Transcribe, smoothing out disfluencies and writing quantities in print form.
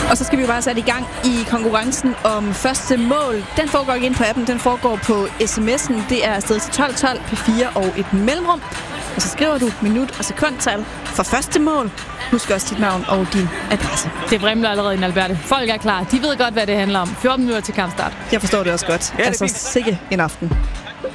Og så skal vi jo bare sætte i gang i konkurrencen om første mål. Den foregår ikke ind på appen, den foregår på sms'en. Det er afsted til 1212 P4 og et mellemrum. Og så skriver du minut og sekundtal for første mål. Husk også dit navn og din adresse. Det vrimler allerede ind, Alberte. Folk er klar. De ved godt, hvad det handler om. 14 minutter til kampstart. Jeg forstår det også godt. Ja, altså, sikke en aften.